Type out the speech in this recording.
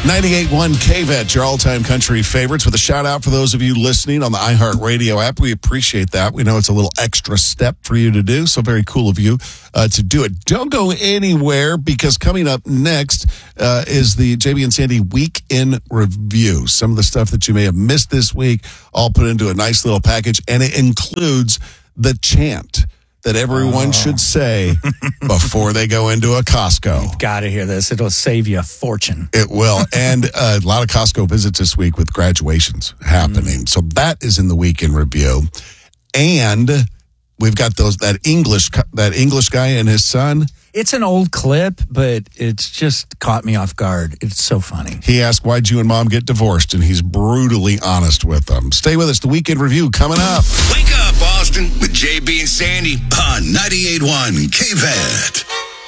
98.1 KVET, your all-time country favorites, with a shout-out for those of you listening on the iHeartRadio app. We appreciate that. We know it's a little extra step for you to do, so very cool of you to do it. Don't go anywhere, because coming up next is the JB and Sandy Week in Review. Some of the stuff that you may have missed this week, all put into a nice little package, and it includes the chant that everyone should say before they go into a Costco. You've got to hear this. It'll save you a fortune. It will. And a lot of Costco visits this week with graduations happening. So that is in the Week in Review. And we've got that English guy and his son. It's an old clip, but it's just caught me off guard. It's so funny. He asked, why'd you and Mom get divorced? And he's brutally honest with them. Stay with us. The Week in Review coming up. Wake up, Austin, with JB and Sandy on 98.1 KVET.